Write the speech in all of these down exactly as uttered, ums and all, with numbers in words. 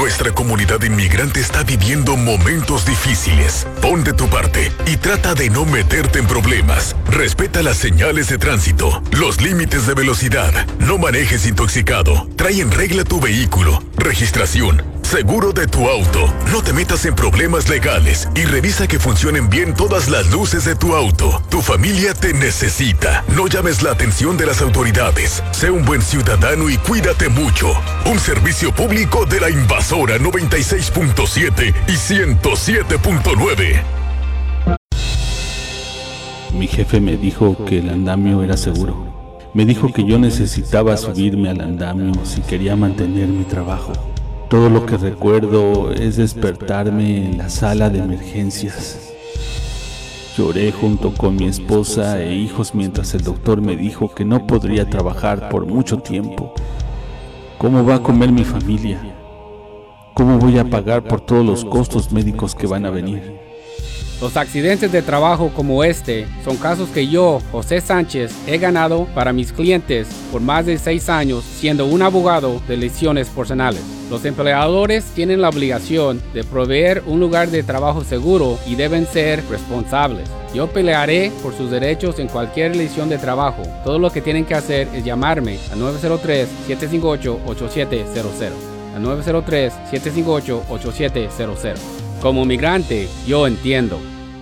Nuestra comunidad inmigrante está viviendo momentos difíciles. Pon de tu parte y trata de no meterte en problemas. Respeta las señales de tránsito, los límites de velocidad. No manejes intoxicado. Trae en regla tu vehículo, registración, seguro de tu auto. No te metas en problemas legales y revisa que funcionen bien todas las luces de tu auto. Tu familia te necesita. No llames la atención de las autoridades. Sé un buen ciudadano y cuídate mucho. Un servicio público de la Invasora noventa y seis punto siete y ciento siete punto nueve. Mi jefe me dijo que el andamio era seguro. Me dijo que yo necesitaba subirme al andamio si quería mantener mi trabajo. Todo lo que recuerdo es despertarme en la sala de emergencias. Lloré junto con mi esposa e hijos mientras el doctor me dijo que no podría trabajar por mucho tiempo. ¿Cómo va a comer mi familia? ¿Cómo voy a pagar por todos los costos médicos que van a venir? Los accidentes de trabajo como este son casos que yo, José Sánchez, he ganado para mis clientes por más de seis años siendo un abogado de lesiones personales. Los empleadores tienen la obligación de proveer un lugar de trabajo seguro y deben ser responsables. Yo pelearé por sus derechos en cualquier lesión de trabajo. Todo lo que tienen que hacer es llamarme a nueve cero tres, siete cinco ocho, ocho siete cero cero. A nueve cero tres, siete cinco ocho, ocho siete cero cero. Como migrante, yo entiendo.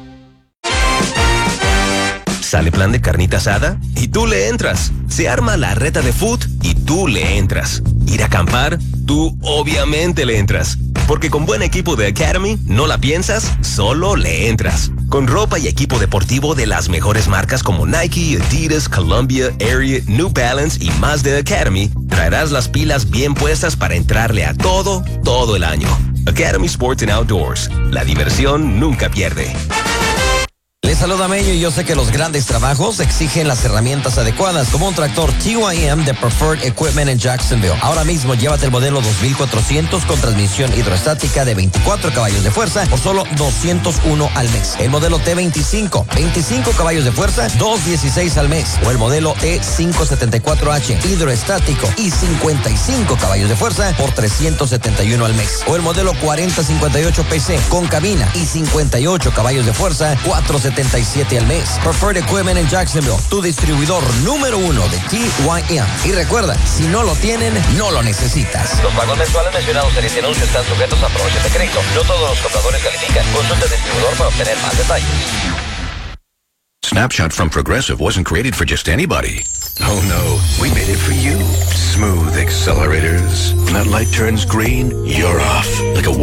Sale plan de carnita asada y tú le entras. Se arma la reta de food y tú le entras. Ir a acampar, tú obviamente le entras. Porque con buen equipo de Academy, no la piensas, solo le entras. Con ropa y equipo deportivo de las mejores marcas como Nike, Adidas, Columbia, Aerie, New Balance y más de Academy, traerás las pilas bien puestas para entrarle a todo, todo el año. Academy Sports and Outdoors. La diversión nunca pierde. Les saluda Meño y yo sé que los grandes trabajos exigen las herramientas adecuadas, como un tractor T Y M de Preferred Equipment en Jacksonville. Ahora mismo llévate el modelo dos mil cuatrocientos con transmisión hidroestática de veinticuatro caballos de fuerza por solo doscientos uno al mes. El modelo T veinticinco, veinticinco caballos de fuerza, doscientos dieciséis al mes. O el modelo T quinientos setenta y cuatro H, hidroestático y cincuenta y cinco caballos de fuerza por trescientos setenta y uno al mes. O el modelo cuarenta cincuenta y ocho P C con cabina y cincuenta y ocho caballos de fuerza, cuatrocientos setenta y siete al mes. Preferred Equipment en Jacksonville, tu distribuidor número uno de T Y M. Y recuerda, si no lo tienen, no lo necesitas. Los pagos mensuales mencionados en este anuncio están sujetos a aprobación de crédito. No todos los compradores califican. Consulta al distribuidor para obtener más detalles. Snapshot from Progressive wasn't created for just anybody. Oh no, we made it for you. Smooth accelerators. When that light turns green, you're off. Like a